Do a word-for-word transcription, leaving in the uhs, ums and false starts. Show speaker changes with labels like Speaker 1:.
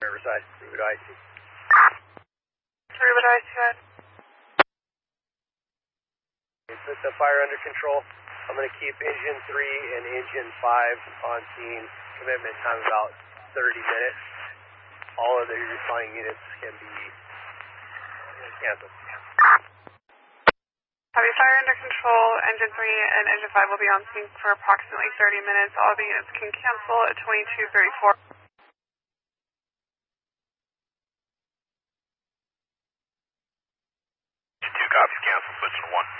Speaker 1: Riverside, Riverside I C.
Speaker 2: Riverside I C, go ahead.
Speaker 1: Put the fire under control. I'm going to keep engine three and engine five on scene. Commitment time about thirty minutes. All of the responding units can be canceled.
Speaker 2: Have you fire under control? Engine three and engine five will be on scene for approximately thirty minutes. All the units can cancel at twenty-two thirty-four.
Speaker 3: Two copies, cancel, switch to one.